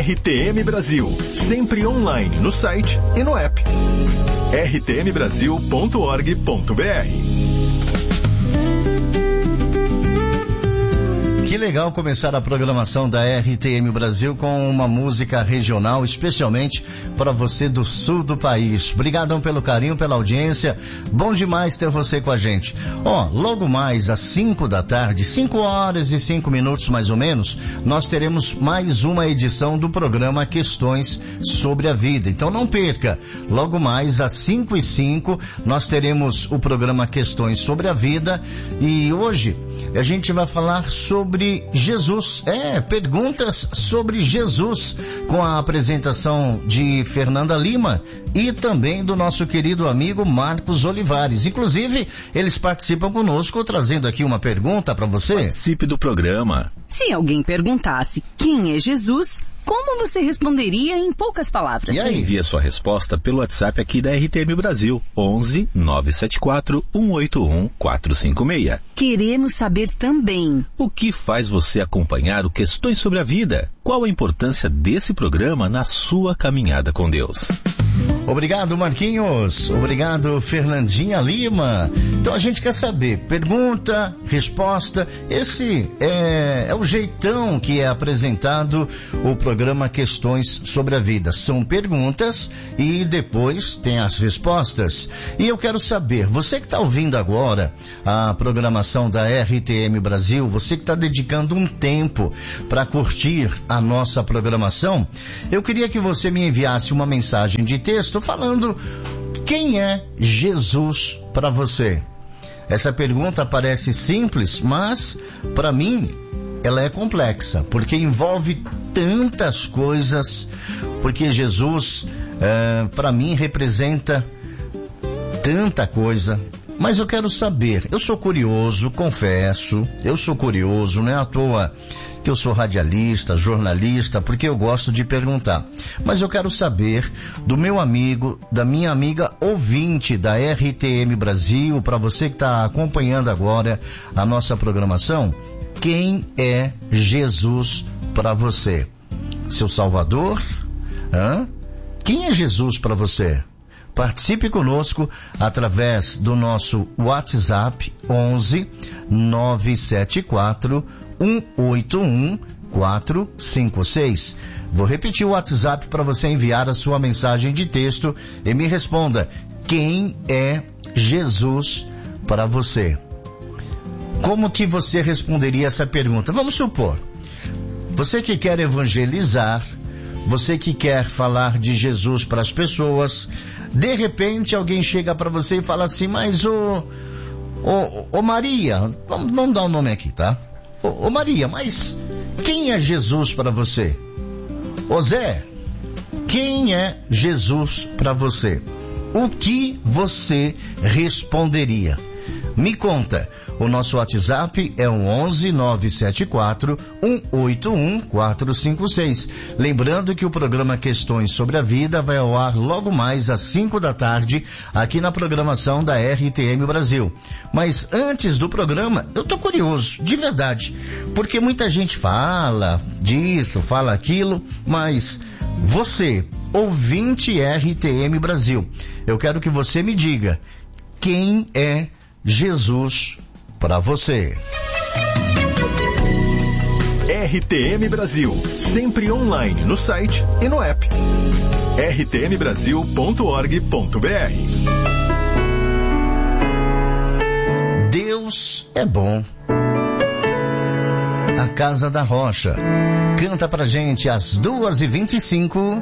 RTM Brasil, sempre online no site e no app. rtmbrasil.org.br. Que legal começar a programação da RTM Brasil com uma música regional, especialmente para você do sul do país. Obrigadão pelo carinho, pela audiência. Bom demais ter você com a gente. Logo mais às 5 da tarde, 5h05 mais ou menos, nós teremos mais uma edição do programa Questões sobre a Vida. Então não perca. Logo mais às 5h05 nós teremos o programa Questões sobre a Vida e hoje a gente vai falar sobre Jesus. Perguntas sobre Jesus, com a apresentação de Fernanda Lima e também do nosso querido amigo Marcos Olivares. Inclusive, eles participam conosco, trazendo aqui uma pergunta para você. Participe do programa. Se alguém perguntasse quem é Jesus, como você responderia em poucas palavras? E aí? Envie a sua resposta pelo WhatsApp aqui da RTM Brasil, 11 974 181 456. Queremos saber também o que faz você acompanhar o Questões sobre a Vida. Qual a importância desse programa na sua caminhada com Deus? Obrigado, Marquinhos. Obrigado, Fernandinha Lima. Então a gente quer saber, pergunta, resposta. Esse é o jeitão que é apresentado o programa Questões sobre a Vida. São perguntas e depois tem as respostas. E eu quero saber, você que está ouvindo agora a programação da RTM Brasil, você que está dedicando um tempo para curtir a nossa programação, eu queria que você me enviasse uma mensagem de texto falando quem é Jesus para você. Essa pergunta parece simples, mas para mim ela é complexa, porque envolve tantas coisas, porque Jesus para mim representa tanta coisa. Mas eu quero saber, eu sou curioso, confesso, não é à toa que eu sou radialista, jornalista, porque eu gosto de perguntar. Mas eu quero saber do meu amigo, da minha amiga ouvinte da RTM Brasil, para você que está acompanhando agora a nossa programação, quem é Jesus para você? Seu Salvador? Quem é Jesus para você? Participe conosco através do nosso WhatsApp 11 974 181 456. Vou repetir o WhatsApp para você enviar a sua mensagem de texto e me responda: quem é Jesus para você? Como que você responderia essa pergunta? Vamos supor, você que quer evangelizar, você que quer falar de Jesus para as pessoas, de repente alguém chega para você e fala assim, mas ô Maria, vamos dar um nome aqui, tá? Ô Maria, mas quem é Jesus para você? Ô Zé, quem é Jesus para você? O que você responderia? Me conta. O nosso WhatsApp é o 11 974 181 456. Lembrando que o programa Questões sobre a Vida vai ao ar logo mais às 5 da tarde aqui na programação da RTM Brasil. Mas antes do programa, eu tô curioso, de verdade, porque muita gente fala disso, fala aquilo, mas você, ouvinte RTM Brasil, eu quero que você me diga quem é Jesus para você. RTM Brasil, sempre online no site e no app. rtmbrasil.org.br. Deus é bom. A Casa da Rocha. Canta pra gente às 2h25.